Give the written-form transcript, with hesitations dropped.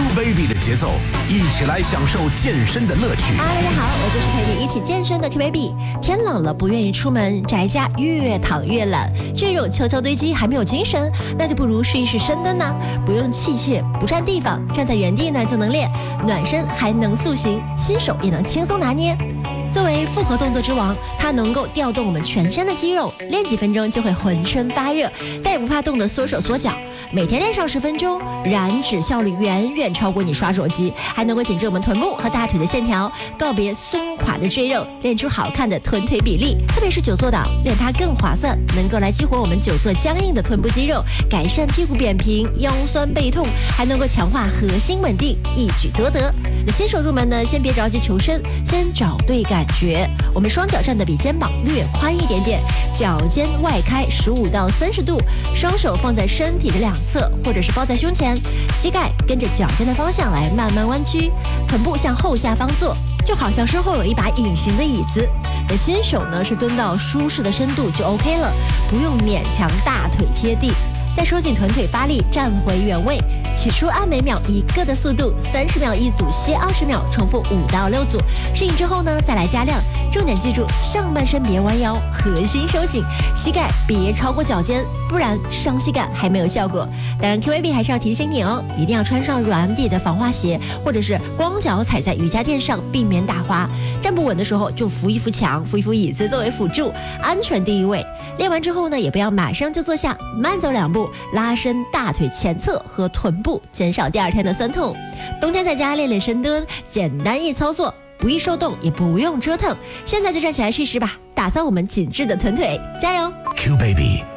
Baby 的节奏，一起来享受健身的乐趣。 大家好，我就是陪你一起健身的 Q Baby。天冷了，不愿意出门，宅家越躺越懒，赘肉悄悄堆积，还没有精神，那就不如试一试深蹲呢。不用器械，不占地方，站在原地呢就能练，暖身还能塑形，新手也能轻松拿捏。作为复合动作之王，它能够调动我们全身的肌肉，练几分钟就会浑身发热，再也不怕冻得缩手缩脚。每天练上10分钟，燃脂效率远远超过你刷手机，还能够紧致我们臀部和大腿的线条，告别松垮的赘肉，练出好看的臀腿比例。特别是久坐党，练它更划算，能够来激活我们久坐僵硬的臀部肌肉，改善屁股扁平、腰酸背痛，还能够强化核心稳定，一举多得。那新手入门呢，先别着急求深，先找对感觉。我们双脚站得比肩膀略宽一点点，脚尖外开15到30度，双手放在身体的两侧，或者是包在胸前，膝盖跟着脚尖的方向来慢慢弯曲，臀部向后下方坐，就好像身后有一把隐形的椅子。那新手呢是蹲到舒适的深度就 OK 了，不用勉强大腿贴地。再收紧臀腿发力，站回原位，起初按每秒1个的速度，30秒一组，歇20秒，重复5到6组。适应之后呢，再来加量。重点记住，上半身别弯腰，核心收紧，膝盖别超过脚尖，不然伤膝盖还没有效果。当然 QAB 还是要提醒你哦，一定要穿上软底的防滑鞋，或者是光脚踩在瑜伽垫上，避免打滑。站不稳的时候就扶一扶墙，扶一扶椅子作为辅助，安全第一位。练完之后呢，也不要马上就坐下，慢走2步，拉伸大腿前侧和臀部，减少第2天的酸痛。冬天在家练练深蹲，简单易操作，不易受冻，也不用折腾。现在就站起来试试吧，打造我们紧致的臀腿，加油 Q Baby